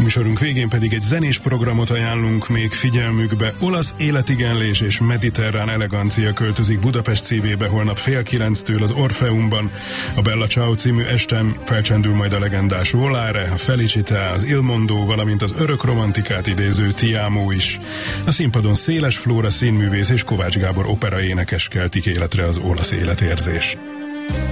Műsorunk végén pedig egy zenés programot ajánlunk még figyelmükbe. Olasz életigenlés és mediterrán elegancia költözik Budapest szívébe holnap 8:30 az Orfeumban. A Bella Ciao című esten felcsendül majd a legendás Volare, a Felicità, az Il Mondo, valamint az örök romantikát idéző Ti Amo is. A színpadon Széles Flóra színművész és Kovács Gábor operaénekes keltik életre az olasz életérzést.